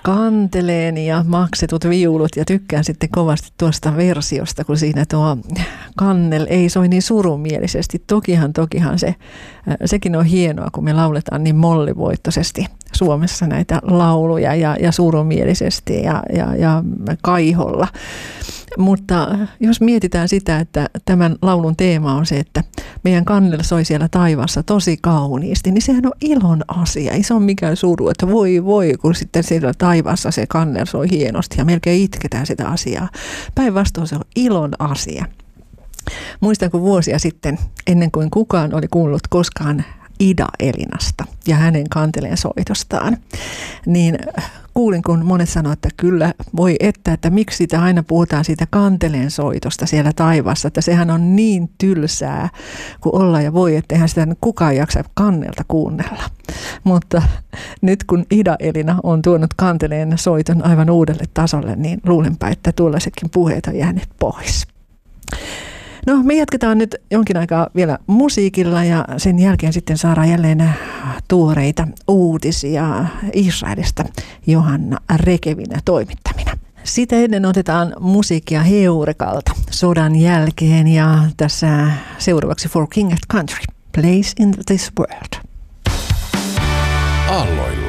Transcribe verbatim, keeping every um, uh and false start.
kanteleen ja maksetut viulut ja tykkään sitten kovasti tuosta versiosta, kun siinä tuo kannel ei soi niin surumielisesti. Tokihan, tokihan se, sekin on hienoa, kun me lauletaan niin mollivoittoisesti Suomessa näitä lauluja ja, ja surumielisesti ja, ja, ja kaiholla. Mutta jos mietitään sitä, että tämän laulun teema on se, että meidän kannel soi siellä taivaassa tosi kauniisti, niin sehän on ilon asia. Ei se ole mikään suru, että voi voi, kun sitten siellä taivaassa se kannel soi hienosti ja melkein itketään sitä asiaa. Päinvastoin se on ilon asia. Muistan, kun vuosia sitten, ennen kuin kukaan oli kuullut koskaan Ida Elinasta ja hänen kanteleen soitostaan, niin kuulin, kun monet sanoivat, että kyllä voi että, että miksi sitä aina puhutaan siitä kanteleen soitosta siellä taivaassa, että sehän on niin tylsää kuin olla ja voi, että eihän sitä kukaan jaksa kannelta kuunnella. Mutta nyt kun Ida Elina on tuonut kanteleen soiton aivan uudelle tasolle, niin luulenpä, että tuollaisetkin puheet on jääneet pois. No, me jatketaan nyt jonkin aikaa vielä musiikilla ja sen jälkeen sitten saadaan jälleen tuoreita uutisia Israelista Johanna Rekevin toimittamina. Sitä ennen otetaan musiikkia Heurekalta sodan jälkeen ja tässä seuraavaksi For King and Country, Place in this World. Aalloilla.